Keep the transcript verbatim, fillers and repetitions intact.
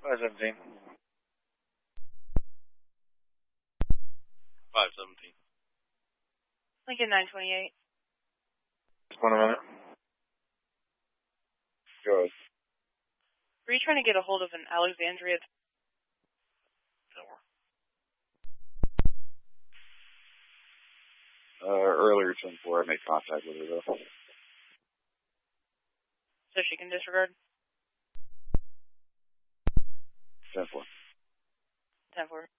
five seventeen. five seventeen. Lincoln nine twenty-eight. Just one a minute. Go ahead. Were you trying to get a hold of an Alexandria? Uh, earlier ten four, I made contact with her, though. So she can disregard? ten four. ten four.